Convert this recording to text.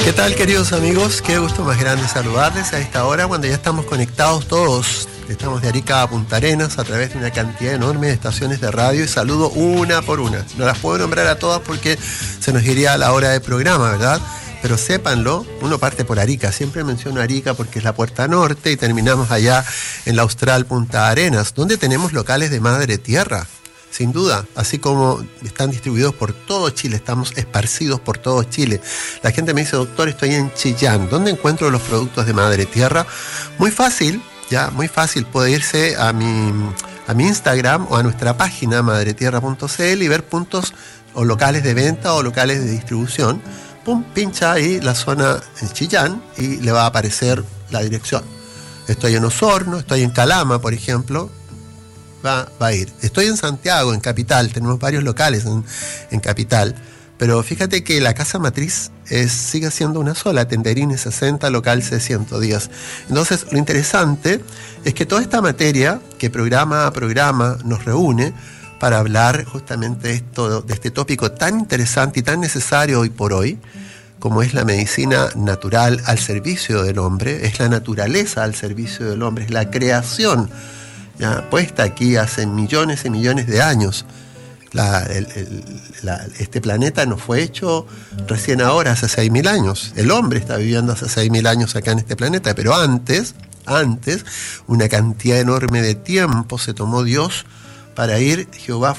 ¿Qué tal, queridos amigos? Qué gusto más grande saludarles a esta hora cuando ya estamos conectados todos. Estamos de Arica a Punta Arenas a través de una cantidad enorme de estaciones de radio y saludo una por una. No las puedo nombrar a todas porque se nos iría la hora de programa, ¿verdad? Pero sépanlo, uno parte por Arica. Siempre menciono Arica porque es la puerta norte y terminamos allá en la austral Punta Arenas, donde tenemos locales de madre tierra. Sin duda, así como están distribuidos por todo Chile, estamos esparcidos por todo Chile. La gente me dice, doctor, estoy en Chillán, ¿dónde encuentro los productos de madre tierra? Muy fácil, muy fácil, puede irse a mi Instagram o a nuestra página madretierra.cl y ver puntos o locales de venta o locales de distribución. Pum, pincha ahí la zona en Chillán y le va a aparecer la dirección. Estoy en Osorno, estoy en Calama, por ejemplo. Va a ir. Estoy en Santiago, en Capital, tenemos varios locales en Capital, pero fíjate que la casa matriz sigue siendo una sola, Tenderini 60, local C110. Entonces, lo interesante es que toda esta materia que programa a programa nos reúne para hablar justamente de este tópico tan interesante y tan necesario hoy por hoy, como es la medicina natural al servicio del hombre, es la naturaleza al servicio del hombre, es la creación ya puesta aquí hace millones y millones de años. Este planeta no fue hecho recién ahora, hace 6.000 años. El hombre está viviendo hace 6.000 años acá en este planeta, pero antes, una cantidad enorme de tiempo se tomó Dios para ir. Jehová